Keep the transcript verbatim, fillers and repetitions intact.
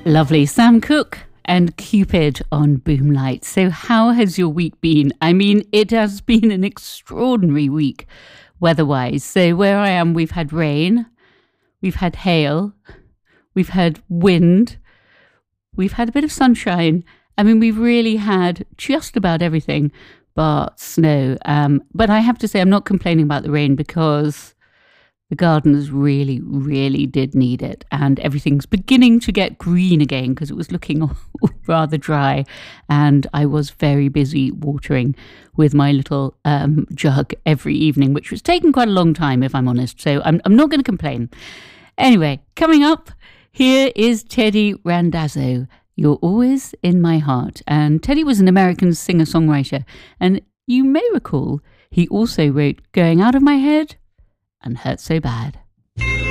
Lovely. Sam Cooke and Cupid on Boomlight. So how has your week been? I mean, it has been an extraordinary week weather-wise. So where I am, we've had rain, we've had hail, we've had wind, we've had a bit of sunshine. I mean, we've really had just about everything but snow. Um, but I have to say, I'm not complaining about the rain because the gardens really, really did need it. And everything's beginning to get green again because it was looking rather dry. And I was very busy watering with my little um, jug every evening, which was taking quite a long time, if I'm honest. So I'm, I'm not going to complain. Anyway, coming up, here is Teddy Randazzo. You're Always in My Heart. And Teddy was an American singer-songwriter. And you may recall he also wrote Going Out of My Head and Hurt So Bad.